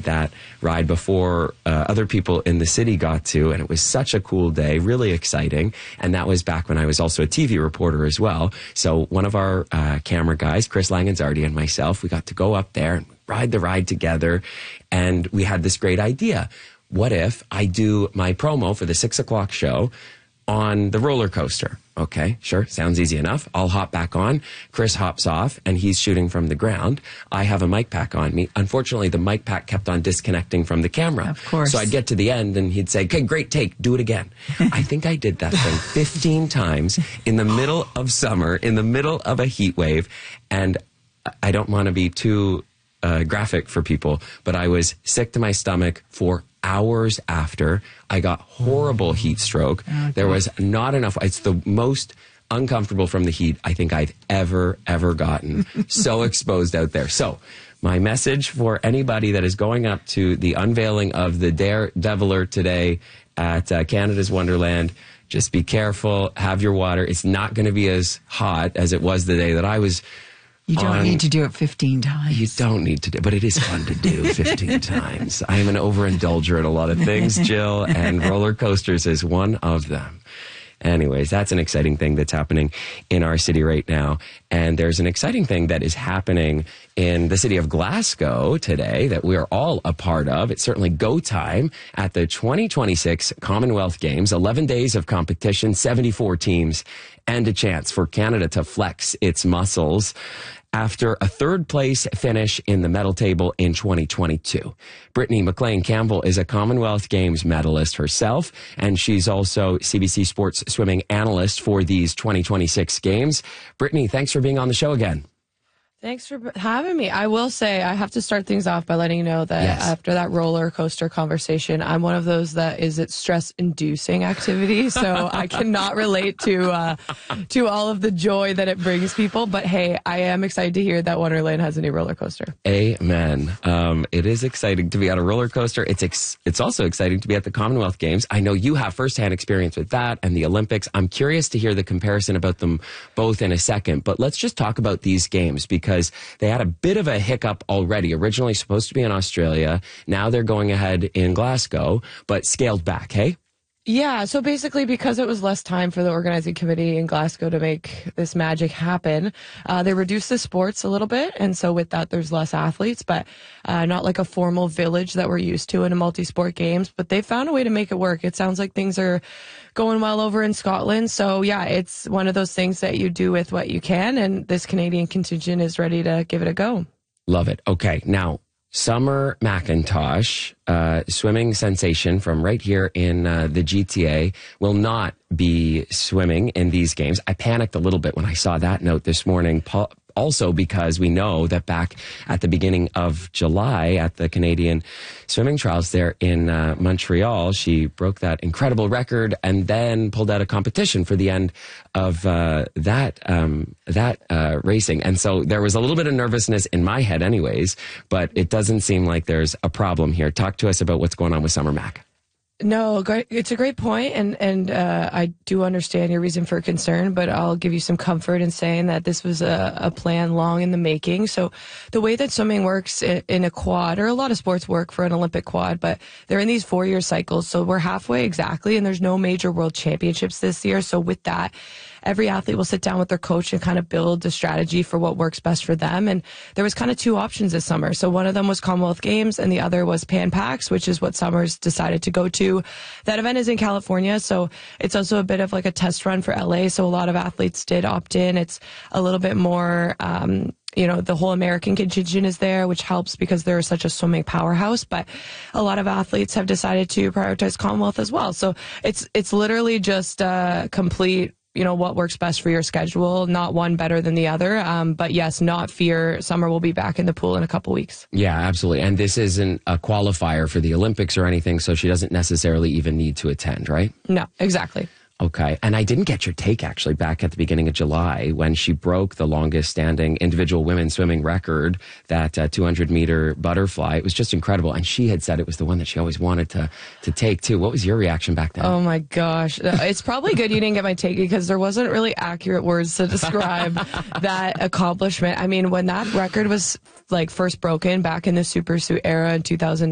that ride before other people in the city got to, and it was such a cool day, really exciting. And that was back when I was also a TV reporter as well. So one of our camera guys, Chris Langanzardi, and myself, we got to go up there and ride the ride together, and we had this great idea. What if I do my promo for the 6 o'clock show on the roller coaster? Okay, sure. Sounds easy enough. I'll hop back on. Chris hops off and he's shooting from the ground. I have a mic pack on me. Unfortunately, the mic pack kept on disconnecting from the camera. Of course. So I'd get to the end and he'd say, okay, great take. Do it again. I think I did that thing 15 times in the middle of summer, in the middle of a heat wave. And I don't want to be too graphic for people, but I was sick to my stomach for hours after. I got horrible heat stroke. Okay. There was not enough. It's the most uncomfortable from the heat I think I've ever gotten. So exposed out there. So my message for anybody that is going up to the unveiling of the Daredeviler today at Canada's Wonderland, just be careful, have your water. It's not going to be as hot as it was the day that I was. You don't need to do it 15 times. You don't need to do, but it is fun to do 15 times. I am an overindulger in a lot of things, Jill, and roller coasters is one of them. Anyways, that's an exciting thing that's happening in our city right now. And there's an exciting thing that is happening in the city of Glasgow today that we're all a part of. It's certainly go time at the 2026 Commonwealth Games. 11 days of competition, 74 teams, and a chance for Canada to flex its muscles after a third place finish in the medal table in 2022. Brittany McLean Campbell is a Commonwealth Games medalist herself, and she's also CBC Sports swimming analyst for these 2026 games. Brittany, thanks for being on the show again. Thanks for having me. I will say I have to start things off by letting you know that after that roller coaster conversation, I'm one of those that is it stress-inducing activity. So I cannot relate to all of the joy that it brings people. But hey, I am excited to hear that Wonderland has a new roller coaster. Amen. It is exciting to be on a roller coaster. It's also exciting to be at the Commonwealth Games. I know you have firsthand experience with that and the Olympics. I'm curious to hear the comparison about them both in a second. But let's just talk about these games because they had a bit of a hiccup already. Originally supposed to be in Australia. Now they're going ahead in Glasgow, but scaled back, hey? Yeah, so basically because it was less time for the organizing committee in Glasgow to make this magic happen, they reduced the sports a little bit. And so with that, there's less athletes, but not like a formal village that we're used to in a multi-sport games. But they found a way to make it work. It sounds like things are going well over in Scotland. So yeah, it's one of those things that you do with what you can. And this Canadian contingent is ready to give it a go. Love it. Okay, now Summer McIntosh, swimming sensation from right here in the GTA, will not be swimming in these games. I panicked a little bit when I saw that note this morning. Also because we know that back at the beginning of July at the Canadian swimming trials there in Montreal, she broke that incredible record and then pulled out a competition for the end of that racing. And so there was a little bit of nervousness in my head anyways, but it doesn't seem like there's a problem here. Talk to us about what's going on with Summer Mac. No, it's a great point, and I do understand your reason for concern, but I'll give you some comfort in saying that this was a plan long in the making. So the way that swimming works in a quad, or a lot of sports work for an Olympic quad, but they're in these 4-year cycles, so we're halfway exactly, and there's no major world championships this year. So with that, every athlete will sit down with their coach and kind of build a strategy for what works best for them. And there was kind of two options this summer. So one of them was Commonwealth Games and the other was Pan Pacs, which is what Summers decided to go to. That event is in California. So it's also a bit of like a test run for LA. So a lot of athletes did opt in. It's a little bit more, the whole American contingent is there, which helps because they're such a swimming powerhouse. But a lot of athletes have decided to prioritize Commonwealth as well. So it's literally just complete, what works best for your schedule, not one better than the other. But yes, not fear. Summer will be back in the pool in a couple weeks. Yeah, absolutely. And this isn't a qualifier for the Olympics or anything, so she doesn't necessarily even need to attend, right? No, exactly. Okay. And I didn't get your take actually back at the beginning of July when she broke the longest standing individual women's swimming record, that 200 meter butterfly. It was just incredible. And she had said it was the one that she always wanted to take too. What was your reaction back then? Oh my gosh. It's probably good you didn't get my take because there wasn't really accurate words to describe that accomplishment. I mean, when that record was like first broken back in the super suit era in 2000,